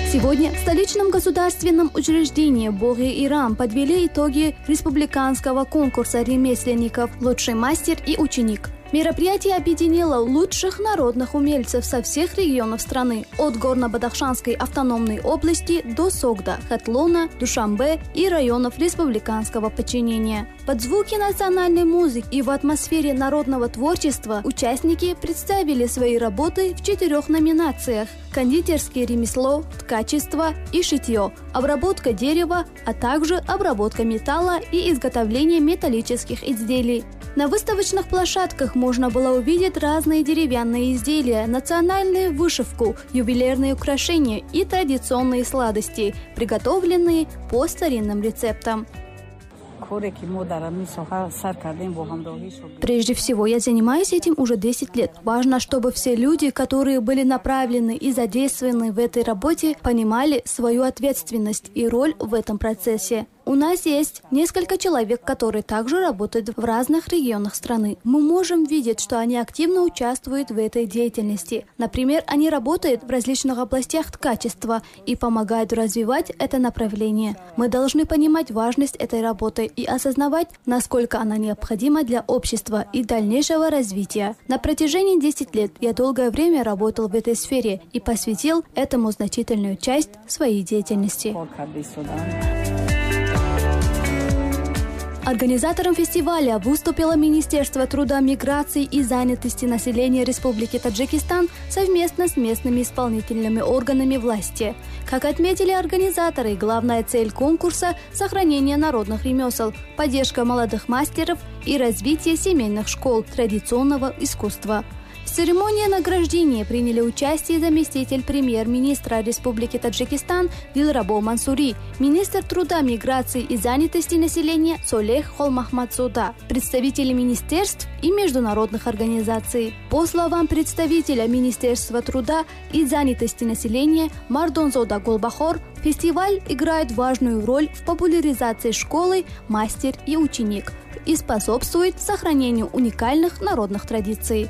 Сегодня в столичном государственном учреждении Боги-Ирам подвели итоги республиканского конкурса ремесленников «Лучший мастер и ученик». Мероприятие объединило лучших народных умельцев со всех регионов страны, от Горно-Бадахшанской автономной области до Согда, Хатлона, Душанбе и районов республиканского подчинения. Под звуки национальной музыки и в атмосфере народного творчества участники представили свои работы в 4 номинациях: кондитерское ремесло, ткачество и шитье, обработка дерева, а также обработка металла и изготовление металлических изделий. На выставочных площадках можно было увидеть разные деревянные изделия, национальную вышивку, ювелирные украшения и традиционные сладости, приготовленные по старинным рецептам. Прежде всего, я занимаюсь этим уже 10 лет. Важно, чтобы все люди, которые были направлены и задействованы в этой работе, понимали свою ответственность и роль в этом процессе. У нас есть несколько человек, которые также работают в разных регионах страны. Мы можем видеть, что они активно участвуют в этой деятельности. Например, они работают в различных областях ткачества и помогают развивать это направление. Мы должны понимать важность этой работы и осознавать, насколько она необходима для общества и дальнейшего развития. На протяжении 10 лет я долгое время работал в этой сфере и посвятил этому значительную часть своей деятельности. Организатором фестиваля выступило Министерство труда, миграции и занятости населения Республики Таджикистан совместно с местными исполнительными органами власти. Как отметили организаторы, главная цель конкурса – сохранение народных ремесел, поддержка молодых мастеров и развитие семейных школ традиционного искусства. В церемонии награждения приняли участие заместитель премьер-министра Республики Таджикистан Дилрабо Мансури, министр труда, миграции и занятости населения Солех Холмахмадзода, представители министерств и международных организаций. По словам представителя Министерства труда и занятости населения Мардонзода Гулбахор, фестиваль играет важную роль в популяризации школы «Мастер и ученик» и способствует сохранению уникальных народных традиций.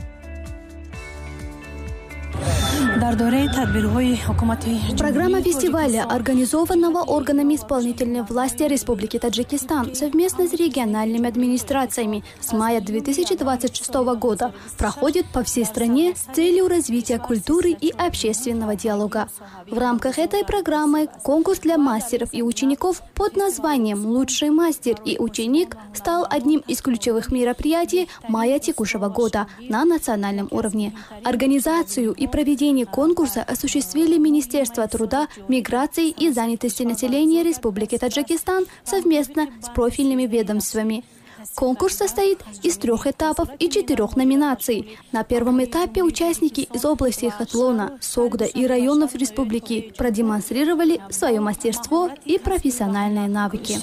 Программа фестиваля, организованного органами исполнительной власти Республики Таджикистан совместно с региональными администрациями с мая 2026 года, проходит по всей стране с целью развития культуры и общественного диалога. В рамках этой программы конкурс для мастеров и учеников под названием «Лучший мастер и ученик» стал одним из ключевых мероприятий мая текущего года на национальном уровне. Организацию и проведение конкурса осуществили Министерство труда, миграции и занятости населения Республики Таджикистан совместно с профильными ведомствами. Конкурс состоит из 3 этапов и 4 номинаций. На первом этапе участники из области Хатлона, Согда и районов республики продемонстрировали свое мастерство и профессиональные навыки.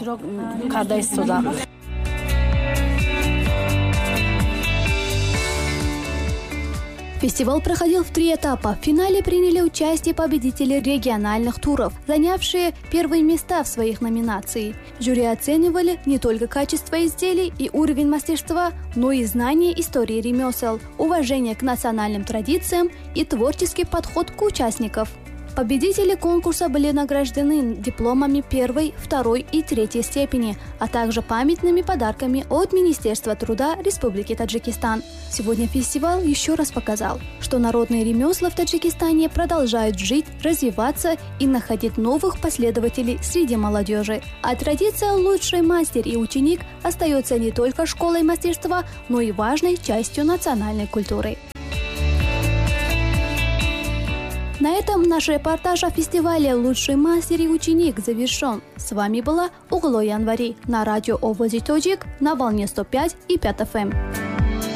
Фестиваль проходил в 3 этапа. В финале приняли участие победители региональных туров, занявшие первые места в своих номинациях. Жюри оценивали не только качество изделий и уровень мастерства, но и знание истории ремесел, уважение к национальным традициям и творческий подход к участникам. Победители конкурса были награждены дипломами 1, 2 и 3 степени, а также памятными подарками от Министерства труда Республики Таджикистан. Сегодня фестиваль еще раз показал, что народные ремесла в Таджикистане продолжают жить, развиваться и находить новых последователей среди молодежи. А традиция «Лучший мастер и ученик» остается не только школой мастерства, но и важной частью национальной культуры. На этом наш репортаж о фестивале «Лучший мастер и ученик» завершен. С вами была Угло Январи на радио Овози Тоджик на волне 105,5 FM.